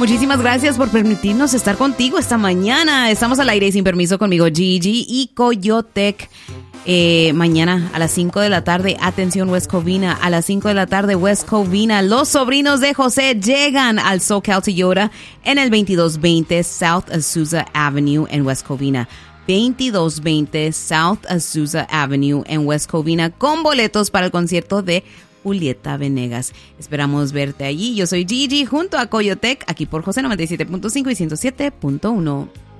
Muchísimas gracias por permitirnos estar contigo esta mañana. Estamos al aire y sin permiso conmigo, Gigi y Coyotec. Mañana a las 5 de la tarde, atención West Covina, a las 5 de la tarde West Covina, los sobrinos de José llegan al SoCal Toyota en el 2220 South Azusa Avenue en West Covina. 2220 South Azusa Avenue en West Covina con boletos para el concierto de Julieta Venegas. Esperamos verte allí. Yo soy Gigi junto a Coyotec aquí por José 97.5 y 107.1.